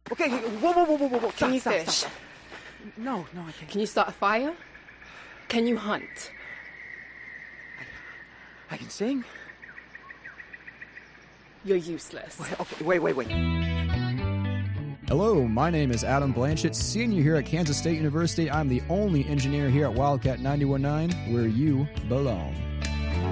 Okay, whoa. Can you Stop. fish? No, I can't. Can you start a fire? Can you hunt? I can sing. You're useless. Wait. Hello, my name is Adam Blanchett, senior here at Kansas State University. I'm the only engineer here at Wildcat 91.9, where you belong.